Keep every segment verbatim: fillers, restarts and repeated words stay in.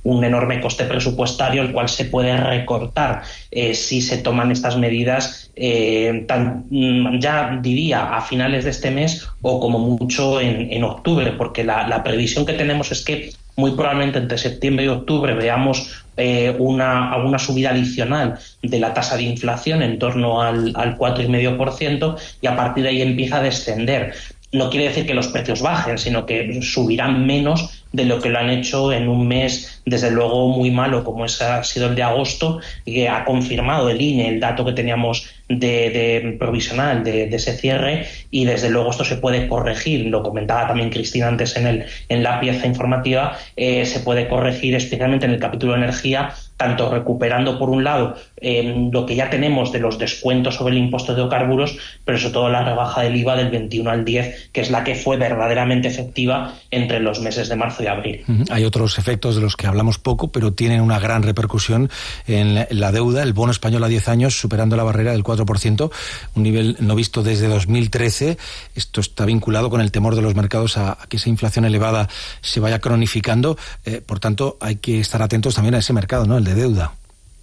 un enorme coste presupuestario, el cual se puede recortar eh, si se toman estas medidas, eh, tan, ya diría a finales de este mes o como mucho en, en octubre, porque la, la previsión que tenemos es que muy probablemente entre septiembre y octubre veamos eh, una, una subida adicional de la tasa de inflación en torno al, al cuatro coma cinco por ciento, y a partir de ahí empieza a descender. No quiere decir que los precios bajen, sino que subirán menos de lo que lo han hecho en un mes, desde luego, muy malo, como es, ha sido el de agosto, que ha confirmado el I N E el dato que teníamos de, de provisional de, de ese cierre, y desde luego esto se puede corregir, lo comentaba también Cristina antes en, el, en la pieza informativa, eh, se puede corregir especialmente en el capítulo de energía, tanto recuperando por un lado eh, lo que ya tenemos de los descuentos sobre el impuesto de hidrocarburos, pero sobre todo la rebaja del I V A del veintiuno al diez, que es la que fue verdaderamente efectiva entre los meses de marzo y abril. Hay otros efectos de los que hablamos poco, pero tienen una gran repercusión en la deuda. El bono español a diez años superando la barrera del cuatro por ciento, un nivel no visto desde dos mil trece. Esto está vinculado con el temor de los mercados a, a que esa inflación elevada se vaya cronificando. Eh, por tanto, hay que estar atentos también a ese mercado, ¿no?, el de deuda.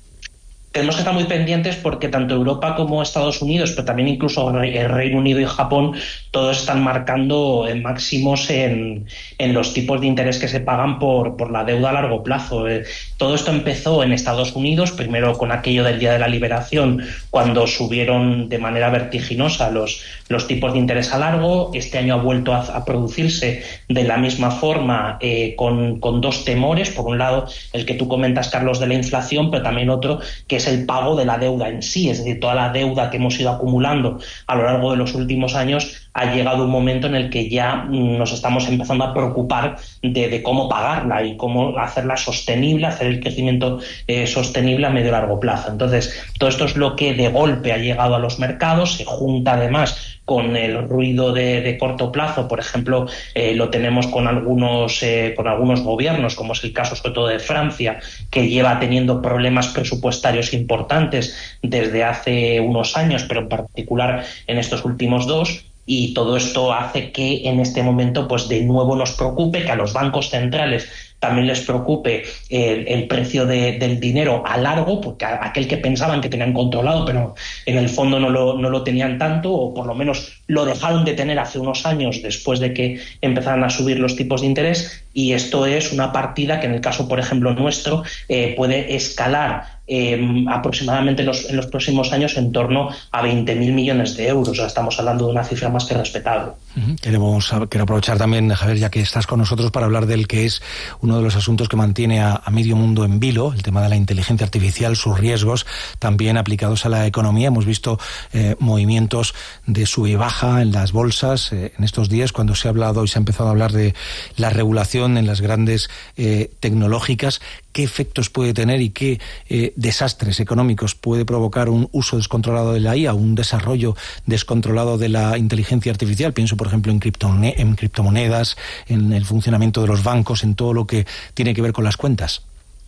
Tenemos que estar muy pendientes porque tanto Europa como Estados Unidos, pero también incluso el Reino Unido y Japón, todos están marcando máximos en, en los tipos de interés que se pagan por, por la deuda a largo plazo. Eh, todo esto empezó en Estados Unidos, primero con aquello del Día de la Liberación, cuando subieron de manera vertiginosa los, los tipos de interés a largo. Este año ha vuelto a, a producirse de la misma forma, eh, con, con dos temores. Por un lado, el que tú comentas, Carlos, de la inflación, pero también otro que es el pago de la deuda en sí, es decir, toda la deuda que hemos ido acumulando a lo largo de los últimos años. Ha llegado un momento en el que ya nos estamos empezando a preocupar de, de cómo pagarla y cómo hacerla sostenible, hacer el crecimiento eh, sostenible a medio y largo plazo. Entonces, todo esto es lo que de golpe ha llegado a los mercados, se junta además con el ruido de, de corto plazo. Por ejemplo, eh, lo tenemos con algunos, eh, con algunos gobiernos, como es el caso sobre todo de Francia, que lleva teniendo problemas presupuestarios importantes desde hace unos años, pero en particular en estos últimos dos. Y todo esto hace que en este momento, pues de nuevo nos preocupe, que a los bancos centrales también les preocupe el, el precio de, del dinero a largo, porque a, aquel que pensaban que tenían controlado, pero en el fondo no lo, no lo tenían tanto, o por lo menos lo dejaron de tener hace unos años después de que empezaran a subir los tipos de interés. Y esto es una partida que en el caso, por ejemplo, nuestro, eh, puede escalar Eh, aproximadamente en los, en los próximos años en torno a veinte mil millones de euros. O sea, estamos hablando de una cifra más que respetable. Uh-huh. Queremos, quiero aprovechar también, Javier, ya que estás con nosotros, para hablar del que es uno de los asuntos que mantiene a, a medio mundo en vilo, el tema de la inteligencia artificial, sus riesgos también aplicados a la economía. Hemos visto eh, movimientos de sub y baja en las bolsas eh, en estos días, cuando se ha hablado y se ha empezado a hablar de la regulación en las grandes eh, tecnológicas. ¿Qué efectos puede tener y qué eh, desastres económicos puede provocar un uso descontrolado de la I A, un desarrollo descontrolado de la inteligencia artificial? Pienso, por ejemplo, en, criptone- en criptomonedas, en el funcionamiento de los bancos, en todo lo que tiene que ver con las cuentas.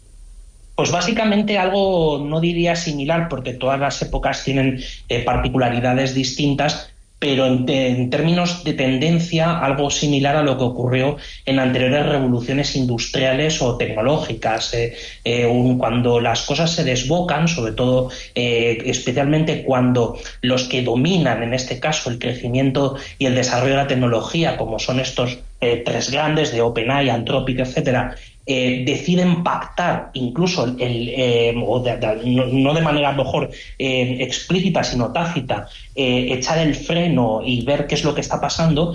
Pues básicamente algo, no diría similar, porque todas las épocas tienen eh, particularidades distintas, pero en, en términos de tendencia, algo similar a lo que ocurrió en anteriores revoluciones industriales o tecnológicas. Eh, eh, un, cuando las cosas se desbocan, sobre todo, eh, especialmente cuando los que dominan, en este caso, el crecimiento y el desarrollo de la tecnología, como son estos eh, tres grandes de OpenAI, Anthropic, etcétera, Eh, deciden pactar incluso el, el eh, o de, de, no, no de manera a lo mejor eh, explícita sino tácita, eh, echar el freno y ver qué es lo que está pasando,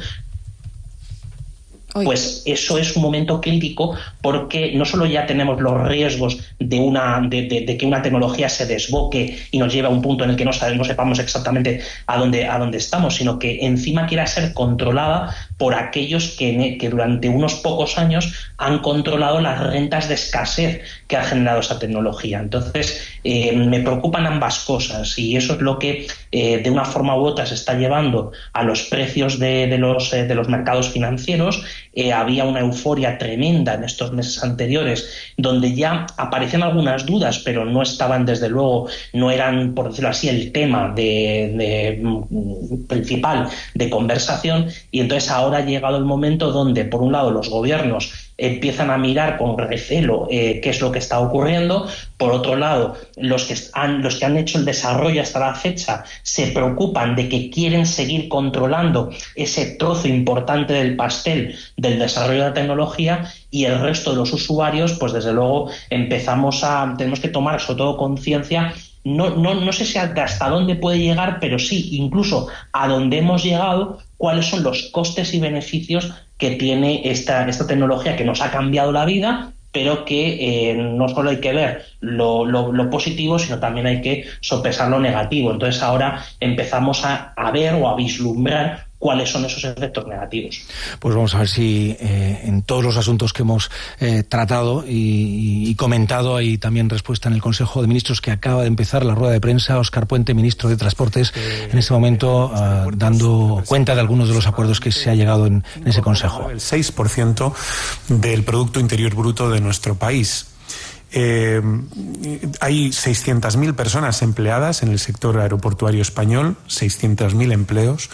pues eso es un momento crítico, porque no solo ya tenemos los riesgos de una de, de, de que una tecnología se desboque y nos lleve a un punto en el que no, sabe, no sepamos exactamente a dónde, a dónde estamos, sino que encima quiera ser controlada por aquellos que, que durante unos pocos años han controlado las rentas de escasez que ha generado esa tecnología. Entonces, eh, me preocupan ambas cosas, y eso es lo que eh, de una forma u otra se está llevando a los precios de, de, los, eh, de los mercados financieros. Eh, había una euforia tremenda en estos meses anteriores, donde ya aparecían algunas dudas, pero no estaban, desde luego, no eran, por decirlo así, el tema de, de, principal de conversación. Y entonces ahora ha llegado el momento donde, por un lado, los gobiernos empiezan a mirar con recelo eh, qué es lo que está ocurriendo. Por otro lado, los que han, los que han hecho el desarrollo hasta la fecha se preocupan de que quieren seguir controlando ese trozo importante del pastel del desarrollo de la tecnología, y el resto de los usuarios, pues desde luego empezamos a, tenemos que tomar sobre todo conciencia. No, no, no sé si hasta dónde puede llegar, pero sí, incluso a dónde hemos llegado, cuáles son los costes y beneficios que tiene esta, esta tecnología que nos ha cambiado la vida, pero que eh, no solo hay que ver lo, lo, lo positivo, sino también hay que sopesar lo negativo. Entonces ahora empezamos a, a ver o a vislumbrar cuáles son esos efectos negativos. Pues vamos a ver si eh, en todos los asuntos que hemos eh, tratado y, y comentado hay también respuesta en el Consejo de Ministros, que acaba de empezar la rueda de prensa. Óscar Puente, ministro de Transportes, eh, en este momento uh, dando cuenta de algunos de los acuerdos que se ha llegado en, en ese Consejo. El seis por ciento del Producto Interior Bruto de nuestro país. Eh, hay seiscientas mil personas empleadas en el sector aeroportuario español, seiscientos mil empleos,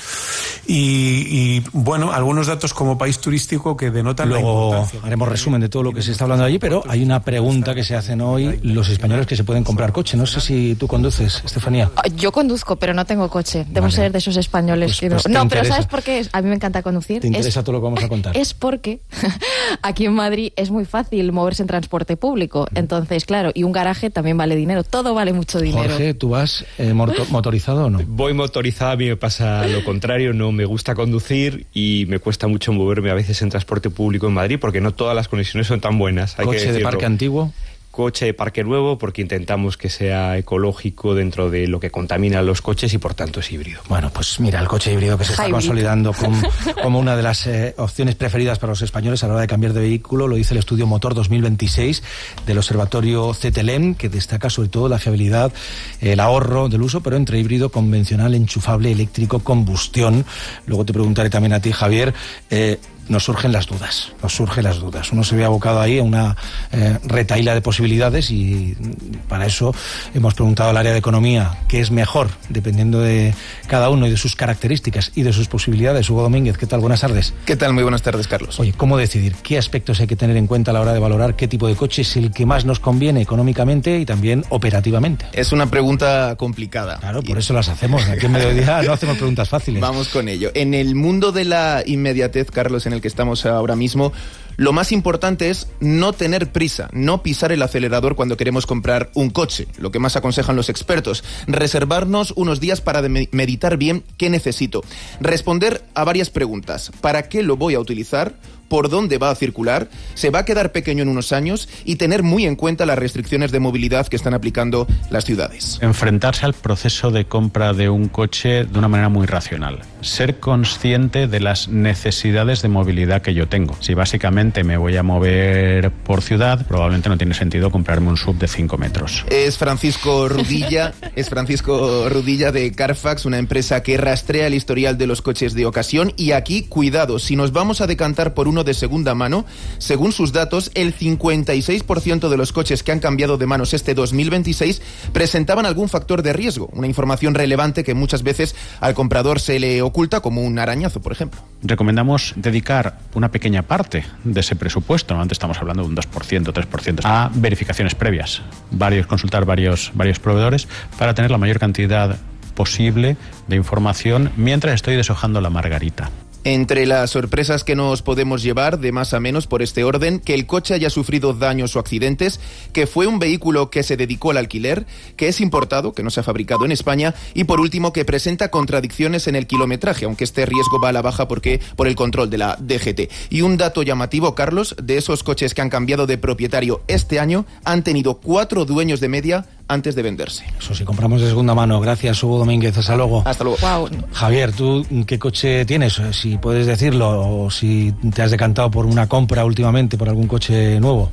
y, y bueno, algunos datos como país turístico que denotan Luego la importancia. Haremos resumen de todo lo que se está hablando allí, pero hay una pregunta que se hacen hoy los españoles que se pueden comprar coche. No sé si tú conduces, Estefanía. Yo conduzco, pero no tengo coche. Debo vale. ser de esos españoles. Pues, que pues no, no pero interesa. ¿sabes por qué? A mí me encanta conducir. ¿Te interesa es, todo lo que vamos a contar? Es porque aquí en Madrid es muy fácil moverse en transporte público. Entonces, claro, y un garaje también vale dinero. Todo vale mucho dinero. Jorge, ¿tú vas eh, motorizado o no? Voy motorizado, a mí me pasa lo contrario. No me gusta conducir y me cuesta mucho moverme a veces en transporte público en Madrid, porque no todas las conexiones son tan buenas. Hay ¿Coche que de parque antiguo? Coche de parque nuevo, porque intentamos que sea ecológico dentro de lo que contaminan los coches y por tanto es híbrido. Bueno, pues mira, el coche híbrido que se está Hybrid. consolidando como, como una de las eh, opciones preferidas para los españoles a la hora de cambiar de vehículo, lo dice el estudio Motor dos mil veintiséis del Observatorio C T L E M, que destaca sobre todo la fiabilidad, el ahorro del uso, pero entre híbrido, convencional, enchufable, eléctrico, combustión. Luego te preguntaré también a ti, Javier, eh, nos surgen las dudas, nos surgen las dudas. Uno se ve abocado ahí a una eh, retahíla de posibilidades y para eso hemos preguntado al área de economía qué es mejor, dependiendo de cada uno y de sus características y de sus posibilidades. Hugo Domínguez, ¿qué tal? Buenas tardes. ¿Qué tal? Muy buenas tardes, Carlos. Oye, ¿cómo decidir? ¿Qué aspectos hay que tener en cuenta a la hora de valorar qué tipo de coche es el que más nos conviene económicamente y también operativamente? Es una pregunta complicada. Claro, por eso las hacemos. Aquí en Mediodía no hacemos preguntas fáciles. Vamos con ello. En el mundo de la inmediatez, Carlos, en el que estamos ahora mismo, lo más importante es no tener prisa, no pisar el acelerador cuando queremos comprar un coche. Lo que más aconsejan los expertos, reservarnos unos días para meditar bien qué necesito. Responder a varias preguntas. ¿Para qué lo voy a utilizar? ¿Por dónde va a circular? ¿Se va a quedar pequeño en unos años? Y tener muy en cuenta las restricciones de movilidad que están aplicando las ciudades. Enfrentarse al proceso de compra de un coche de una manera muy racional. Ser consciente de las necesidades de movilidad que yo tengo. Si básicamente me voy a mover por ciudad, probablemente no tiene sentido comprarme un sub de cinco metros. Es Francisco Rudilla, es Francisco Rudilla de Carfax, una empresa que rastrea el historial de los coches de ocasión. Y aquí, cuidado, si nos vamos a decantar por uno de segunda mano, según sus datos, el cincuenta y seis por ciento de los coches que han cambiado de manos este dos mil veintiséis presentaban algún factor de riesgo, una información relevante que muchas veces al comprador se le oculta, como un arañazo, por ejemplo. Recomendamos dedicar una pequeña parte de ese presupuesto, ¿no? Antes estamos hablando de un dos por ciento, tres por ciento, a verificaciones previas, varios consultar varios, varios proveedores para tener la mayor cantidad posible de información mientras estoy deshojando la margarita. Entre las sorpresas que nos podemos llevar de más a menos por este orden, que el coche haya sufrido daños o accidentes, que fue un vehículo que se dedicó al alquiler, que es importado, que no se ha fabricado en España, y por último que presenta contradicciones en el kilometraje, aunque este riesgo va a la baja porque por el control de la D G T. Y un dato llamativo, Carlos, de esos coches que han cambiado de propietario este año, han tenido cuatro dueños de media antes de venderse. Eso sí, compramos de segunda mano. Gracias, Hugo Domínguez. Hasta luego. Hasta luego. Wow. Javier, ¿tú qué coche tienes? Si puedes decirlo, o si te has decantado por una compra últimamente, por algún coche nuevo.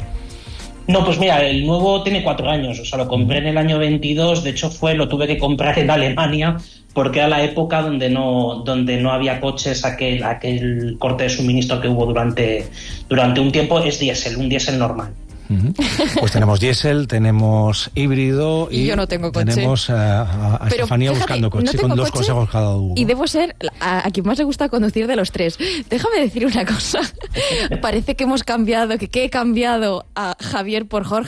No, pues mira, el nuevo tiene cuatro años, o sea, lo compré en el año veintidós, de hecho fue, lo tuve que comprar en Alemania, porque era la época donde no, donde no había coches, aquel, aquel corte de suministro que hubo durante, durante un tiempo. Es diésel, un diésel normal. Uh-huh. Pues tenemos diésel, tenemos híbrido y, y yo no tengo coche. Tenemos a, a Pero Estefanía fíjate, buscando coche, no con dos coche, consejos cada uno. Y debo ser a, a quien más le gusta conducir de los tres. Déjame decir una cosa. Parece que hemos cambiado, que, que he cambiado a Javier por Jorge.